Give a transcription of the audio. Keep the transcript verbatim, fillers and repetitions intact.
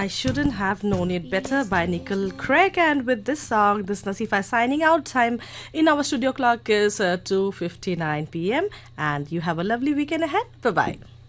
I Shouldn't Have Known It Better by Nicole Craig. And with this song, this Nasifa signing out. Time in our studio clock is uh, two fifty-nine p m And you have a lovely weekend ahead. Bye-bye.